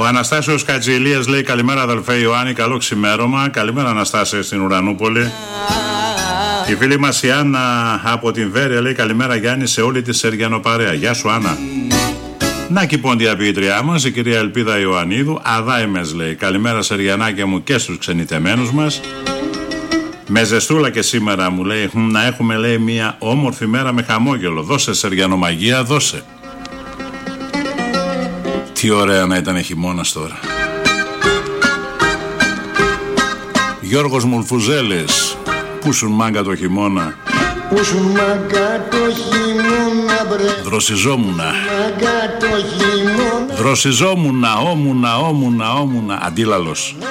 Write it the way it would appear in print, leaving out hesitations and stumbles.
Αναστάσιος Κατζηλίας λέει καλημέρα αδελφέ Ιωάννη, καλό ξημέρωμα. Καλημέρα Αναστάσια στην Ουρανούπολη. Η φίλη μας η Άννα από την Βέρεια λέει καλημέρα Γιάννη σε όλη τη Σεργιανοπαρέα. Γεια σου Άννα. Να και η πόντια ποιήτριά μας, η κυρία Ελπίδα Ιωαννίδου. Αδάιμες λέει καλημέρα Σεργιανάκια μου και στους ξενιτεμένους μας. Με ζεστούλα και σήμερα μου λέει να έχουμε λέει μια όμορφη μέρα με χαμόγελο. Δώσε Σεργιανομαγεία, δώσε. Τι ωραία να ήταν χειμώνας τώρα. Γιώργος Μουλφουζέλης, πούσουν μάγκα το χειμώνα. Πούσουν μάγκα το χειμώνα μπρε. Δροσιζόμουνα. Μάγκα το χειμώνα. Δροσιζόμουνα, όμουνα. Αντίλαλος.